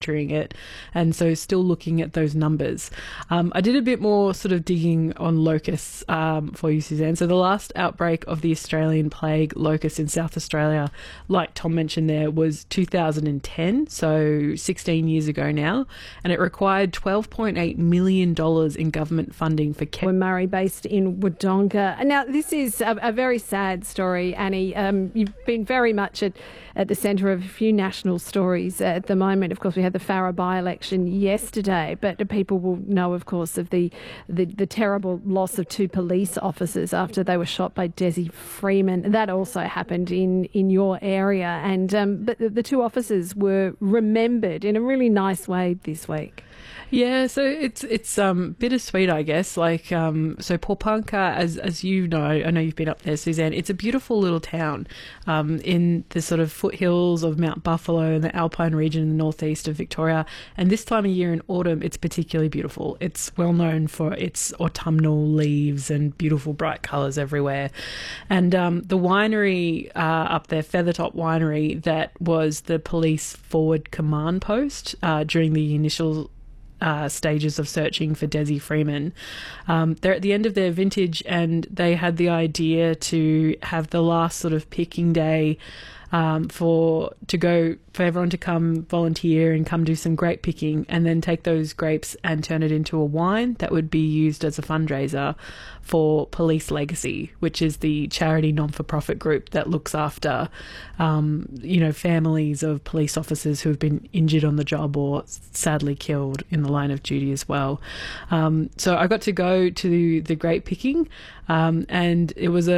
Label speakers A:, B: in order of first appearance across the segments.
A: monitoring it, and so still looking at those numbers. I did a bit more sort of digging on locusts for you, Suzanne. So the last outbreak of the Australian plague locust in South Australia, like Tom mentioned there, was 2010, so 16 years ago now, and it required $12.8 million in government funding for care.
B: Murray, based in Wodonga. Now, this is a very sad story, Annie. You've been very much at the centre of a few national stories at the moment. Of course, we had the Farrer by-election yesterday, but people will know, of course, of the terrible loss of 2 police officers after they were shot by Desi Freeman. That also happened in your area, and but the 2 officers were remembered in a really nice way this week.
A: Yeah, so it's bittersweet, I guess. Like, so Porepunkah, as you know, I know you've been up there, Suzanne. It's a beautiful little town in the sort of foothills of Mount Buffalo and the Alpine region in the northeast of Victoria. And this time of year in autumn, it's particularly beautiful. It's well known for its autumnal leaves and beautiful bright colours everywhere. And the winery up there, Feathertop Winery, that was the police forward command post during the initial stages of searching for Desi Freeman. They're at the end of their vintage, and they had the idea to have the last sort of picking day for everyone to come volunteer and come do some grape picking, and then take those grapes and turn it into a wine that would be used as a fundraiser for Police Legacy, which is the charity non-for-profit group that looks after families of police officers who have been injured on the job or sadly killed in the line of duty as well. So I got to go to the grape picking, and it was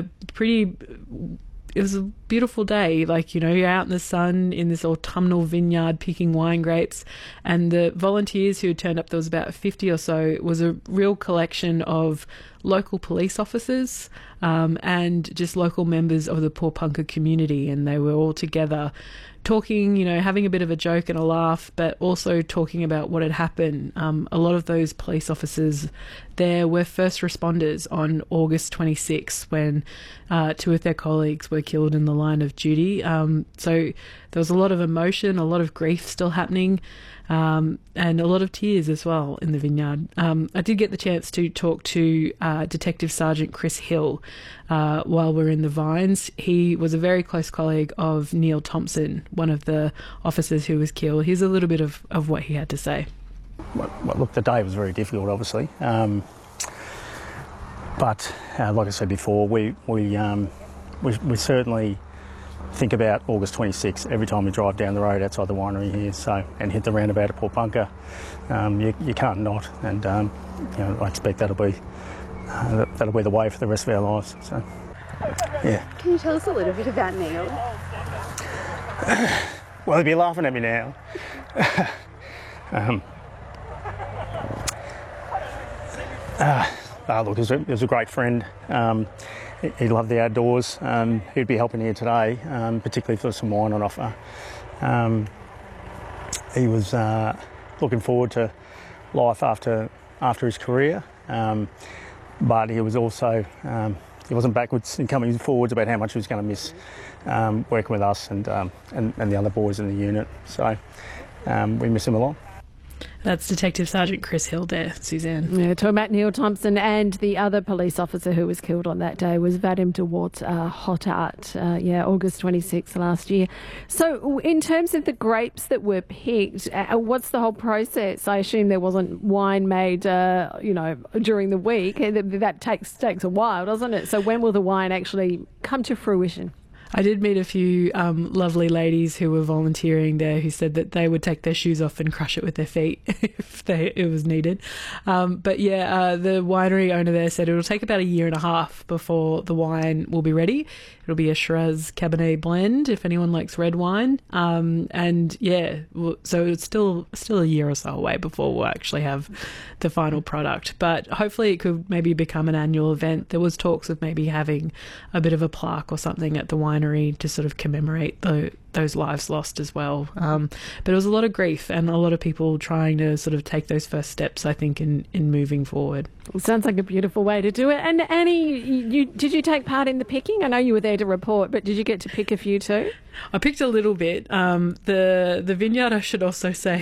A: it was a beautiful day. Like, you're out in the sun in this autumnal vineyard picking wine grapes, and the volunteers who had turned up, there was about 50 or so. It was a real collection of local police officers and just local members of the Porepunkah community, and they were all together talking, having a bit of a joke and a laugh, but also talking about what had happened. A lot of those police officers there were first responders on August 26th when 2 of their colleagues were killed in the line of duty. So there was a lot of emotion, a lot of grief still happening, and a lot of tears as well in the vineyard. I did get the chance to talk to Detective Sergeant Chris Hill while we were in the vines. He was a very close colleague of Neil Thompson, one of the officers who was killed. Here's a little bit of what he had to say.
C: Well, look, the day was very difficult, obviously. But like I said before, we certainly think about August 26th every time we drive down the road outside the winery here, and hit the roundabout at Porepunkah. You can't not, and I expect that'll be the way for the rest of our lives. So, yeah.
D: Can you tell us a little bit about Neil?
C: Well, he'd be laughing at me now. Look, he was a great friend. He loved the outdoors. He'd be helping here today, particularly for some wine on offer. He was looking forward to life after his career, but he was also he wasn't backwards in coming forwards about how much he was going to miss working with us and the other boys in the unit. So we miss him a lot.
A: That's Detective Sergeant Chris Hill there, Suzanne.
B: Yeah, talking about Neil Thompson, and the other police officer who was killed on that day was Vadim DeWart Hotart, August 26th last year. So in terms of the grapes that were picked, what's the whole process? I assume there wasn't wine made, during the week. That takes a while, doesn't it? So when will the wine actually come to fruition?
A: I did meet a few lovely ladies who were volunteering there who said that they would take their shoes off and crush it with their feet if it was needed. The winery owner there said it'll take about 1.5 years before the wine will be ready. It'll be a Shiraz Cabernet blend if anyone likes red wine. So it's still 1 year or so away before we'll actually have the final product. But hopefully it could maybe become an annual event. There was talks of maybe having a bit of a plaque or something at the winery to sort of commemorate those lives lost as well. But it was a lot of grief and a lot of people trying to sort of take those first steps, I think, in moving forward.
B: It sounds like a beautiful way to do it. And Annie, did you take part in the picking? I know you were there to report, but did you get to pick a few too?
A: I picked a little bit. The vineyard, I should also say,